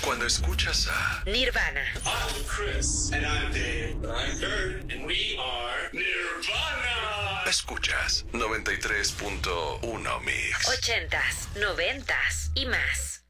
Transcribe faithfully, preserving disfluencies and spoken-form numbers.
Cuando escuchas a Nirvana. I'm Chris. And I'm Dave. I'm Kurt. And we are Nirvana. escuchas noventa y tres punto uno Mix. Ochentas, noventas y más.